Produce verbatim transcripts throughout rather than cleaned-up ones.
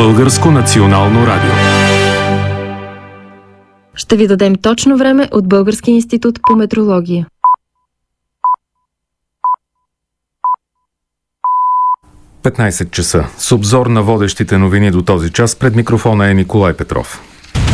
Българско национално радио. Ще ви дадем точно време от Българския институт по метрология. петнайсет часа. С обзор на водещите новини до този час пред микрофона е Николай Петров.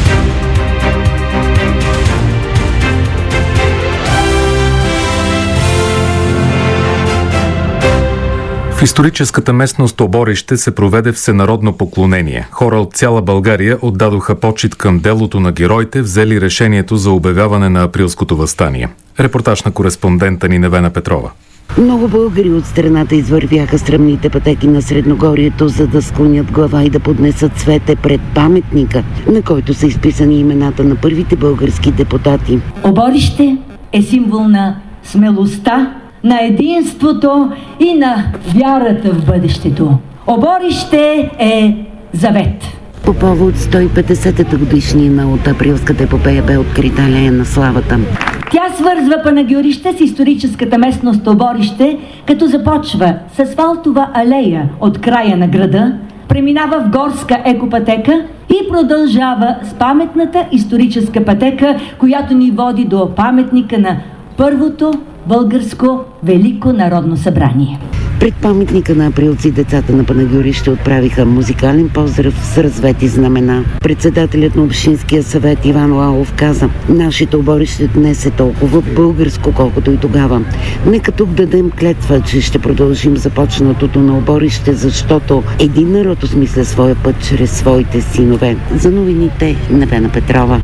В историческата местност Оборище се проведе всенародно поклонение. Хора от цяла България отдадоха почит към делото на героите, взели решението за обявяване на априлското въстание. Репортаж на кореспондента ни Невена Петрова. Много българи от страната извървяха стръмните пътеки на Средногорието, за да склонят глава и да поднесат цвете пред паметника, на който са изписани имената на първите български депутати. Оборище е символ на смелостта, на единството и на вярата в бъдещето. Оборище е завет. По повод сто и петдесетата годишнина от априлската епопея бе открита алея на славата. Тя свързва Панагюрище с историческата местност Оборище, като започва с асфалтова алея от края на града, преминава в горска екопътека и продължава с паметната историческа пътека, която ни води до паметника на първото българско Велико народно събрание. Пред паметника на априлци децата на Панагюрище отправиха музикален поздрав с развети знамена. Председателят на Общинския съвет Иван Лалов каза: „Нашето Оборище днес е толкова българско, колкото и тогава. Нека тук дадем клетва, че ще продължим започнатото на Оборище, защото един народ осмисля своя път чрез своите синове“. За новините Невена Петрова.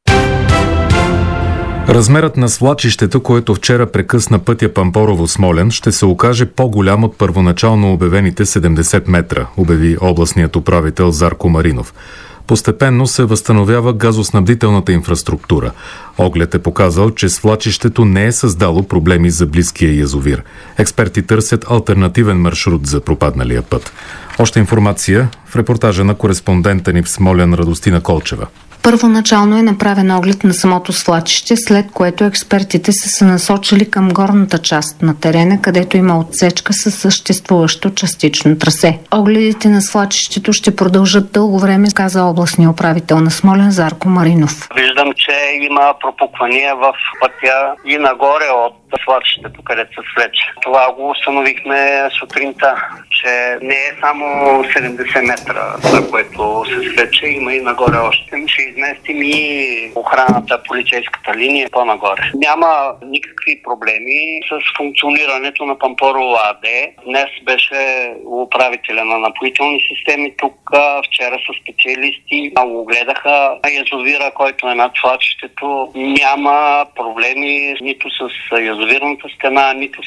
Размерът на свлачището, което вчера прекъсна пътя Пампорово-Смолян, ще се окаже по-голям от първоначално обявените седемдесет метра, обяви областният управител Зарко Маринов. Постепенно се възстановява газоснабдителната инфраструктура. Оглед е показал, че свлачището не е създало проблеми за близкия язовир. Експерти търсят алтернативен маршрут за пропадналия път. Още информация в репортажа на кореспондента ни в Смолян Радостина Колчева. Първоначално е направен оглед на самото свлачище, след което експертите са се насочили към горната част на терена, където има отсечка със съществуващо частично трасе. Огледите на свлачището ще продължат дълго време, каза областния управител на Смолян Зарко Маринов. Виждам, че има пропуквания в пътя и нагоре от свлачището, където се свлече. Това го установихме сутринта, че не е само седемдесет метра, за което се свлече, има и нагоре още. Ще изместим и охраната, полицейската линия по-нагоре. Няма никакви проблеми с функционирането на Пампорово АД. Днес беше управителя на напоителни системи тук, вчера са специалисти, много гледаха язовира, който е над свлачището. Няма проблеми нито с язовирната стена, нито